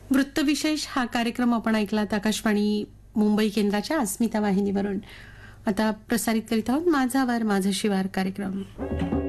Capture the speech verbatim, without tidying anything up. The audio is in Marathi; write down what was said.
वृत्तविशेष हा कार्यक्रम आपण ऐकलात आकाशवाणी मुंबई केंद्राच्या अस्मिता वाहिनीवरून. आता प्रसारित करीत आहोत माझा वार माझा शिवार कार्यक्रम.